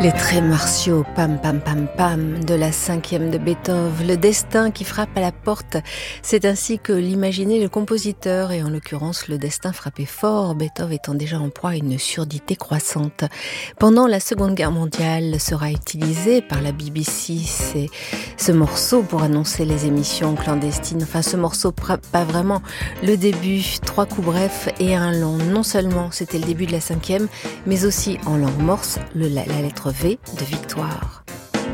Les traits martiaux, pam pam pam pam, de la 5e de Beethoven, le destin qui frappe à la porte, c'est ainsi que l'imaginait le compositeur, et en l'occurrence le destin frappait fort, Beethoven étant déjà en proie à une surdité croissante. Pendant la Seconde Guerre mondiale sera utilisé par la BBC ce morceau pour annoncer les émissions clandestines, enfin ce morceau pas vraiment, le début, 3 coups brefs et un long, non seulement c'était le début de la 5e, mais aussi en langue morse, la lettre V de victoire.